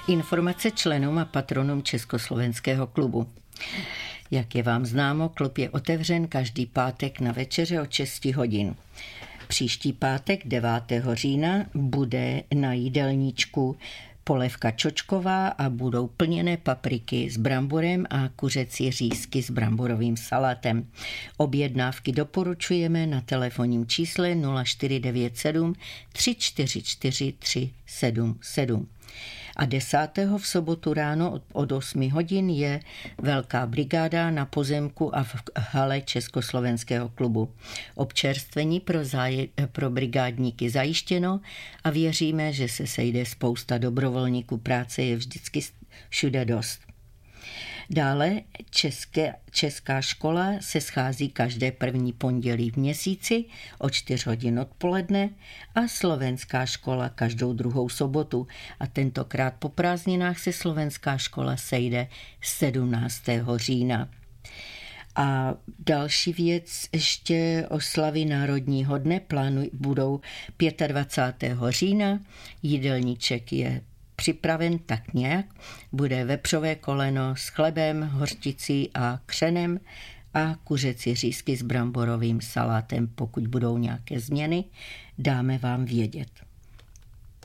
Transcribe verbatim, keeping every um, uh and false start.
Informace členům a patronům Československého klubu. Jak je vám známo, klub je otevřen každý pátek na večeře od šest hodin. Příští pátek devátého října bude na jídelníčku polévka čočková a budou plněné papriky s bramborem a kuřecí řízky s bramborovým salátem. Objednávky doporučujeme na telefonním čísle nula čtyři devět sedm tři čtyři čtyři tři sedm sedm. A desátého v sobotu ráno od osmi hodin je velká brigáda na pozemku a v hale Československého klubu. Občerstvení pro, záje, pro brigádníky zajištěno a věříme, že se sejde spousta dobrovolníků. Práce je vždycky všude dost. Dále české, česká škola se schází každé první pondělí v měsíci o čtyři hodin odpoledne a slovenská škola každou druhou sobotu. A tentokrát po prázdninách se slovenská škola sejde sedmnáctého října. A další věc, ještě oslavy Národního dne plánují, budou dvacátého pátého října, jídelníček je připraven tak nějak, bude vepřové koleno s chlebem, hořčicí a křenem a kuřecí řízky s bramborovým salátem. Pokud budou nějaké změny, dáme vám vědět.